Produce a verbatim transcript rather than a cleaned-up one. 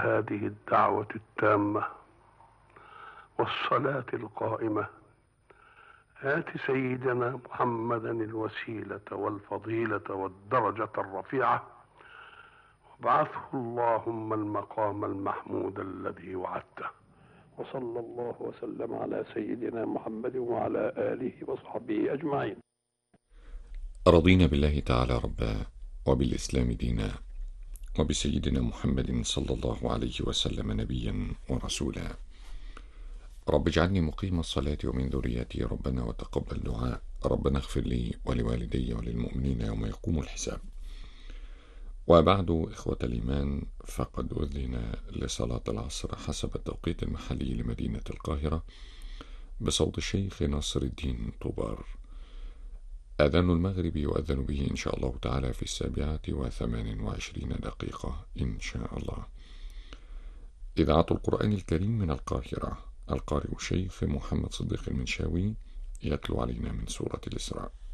هذه الدعوة التامة والصلاة القائمة آت سيدنا محمدا الوسيلة والفضيلة والدرجة الرفيعة وابعثه اللهم المقام المحمود الذي وعدته. وصلى الله وسلم على سيدنا محمد وعلى آله وصحبه أجمعين. رضينا بالله تعالى ربا وبالإسلام دينا وبسيدنا محمد صلى الله عليه وسلم نبيا ورسولا. رب اجعلني مقيم الصلاة ومن ذريتي ربنا وتقبل دعاء. ربنا اغفر لي ولوالدي وللمؤمنين يوم يقوم الحساب. وبعد إخوة الإيمان، فقد أذن لصلاة العصر حسب التوقيت المحلي لمدينة القاهرة بصوت الشيخ ناصر الدين طوبار. أذان المغرب يؤذن به إن شاء الله تعالى في السابعة وثمان وعشرين دقيقة إن شاء الله. إذاعة القرآن الكريم من القاهرة، القارئ الشيخ محمد صديق المنشاوي يتلو علينا من سورة الإسراء.